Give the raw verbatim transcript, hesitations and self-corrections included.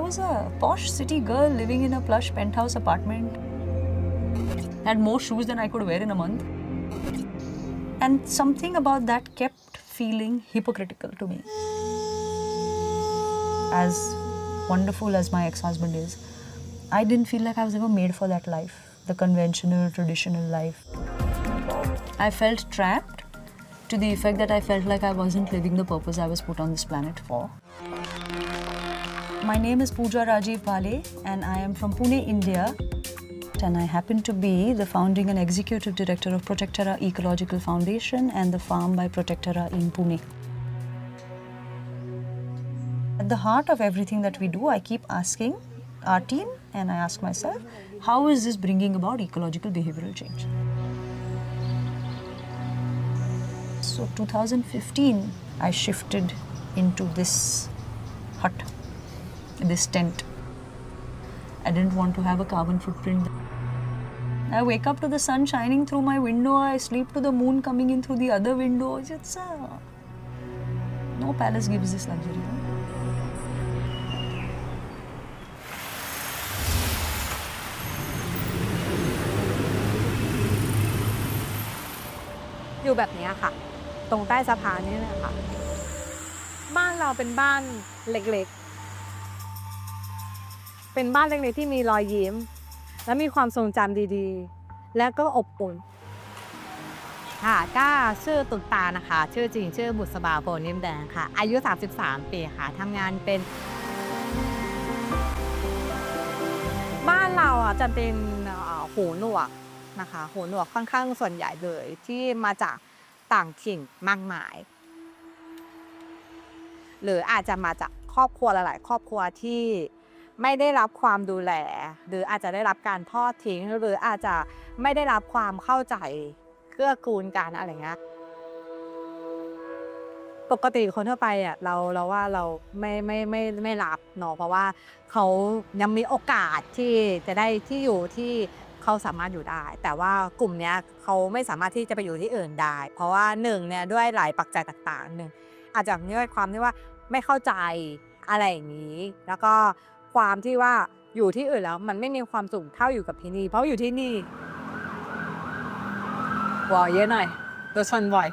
was a posh city girl living in a plush penthouse apartment. Had more shoes than I could wear in a month. And something about that kept feeling hypocritical to me. As wonderful as my ex-husband is, I didn't feel like I was ever made for that life, the conventional, traditional life. I felt trapped to the effect that I felt like I wasn't living the purpose I was put on this planet for. My name is Pooja Rajiv Bhale and I am from Pune, India. And I happen to be the founding and executive director of Protectora Ecological Foundation and the Farm by Protectora in Pune. At the heart of everything that we do, I keep asking our team and I ask myself, how is this bringing about ecological behavioral change? So two thousand fifteen, I shifted into this hut, this tent. I didn't want to have a carbon footprint. I wake up to the sun shining through my window, I sleep to the moon coming in through the other window. It's a... No palace gives this luxury. No? อยู่แบบนี้ค่ะตรงใต้สะพานนี่แหละค่ะบ้านเราเป็นบ้านเล็กๆเป็นบ้านเล็กๆที่มีรอยยิ้มและมีความทรงจำดีๆและก็อบอุ่นค่ะก็ชื่อตุ๊กตานะคะชื่อจริงชื่อบุษบาโพนิ่มแดงค่ะอายุสามสิบสามปีค่ะทำงานเป็นบ้านเราอ่ะจะเป็นหูหนวกนะคะหูหนวกค่อนข้างส่วนใหญ่เลยที่มาจากต่างถิ่นมากมายหรืออาจจะมาจากครอบครัวหลายๆครอบครัวที่ไม่ได้รับความดูแลหรืออาจจะได้รับการทอดทิ้งหรืออาจจะไม่ได้รับความเข้าใจเกื้อกูลกันอะไรเงี้ยปกติคนทั่วไปอ่ะเราเราว่าเราไม่ไม่ไม่ไม่รับเนาะเพราะว่าเขายังมีโอกาสที่จะได้ที่อยู่ที่เขาสามารถอยู่ได้แต่ว่ากลุ่มนี้เขาไม่สามารถที่จะไปอยู่ที่อื่นได้เพราะว่าหนึ่งเนี่ยด้วยหลายปัจจัยต่างๆหนึ่งอาจจะด้วยความที่ว่าไม่เข้าใจอะไรอย่างนี้แล้วก็ความที่ว่าอยู่ที่อื่นแล้วมันไม่มีความสุขเท่าอยู่กับที่นี่เพราะอยู่ที่นี่วอเยอะหน่อยรถชนบ่อย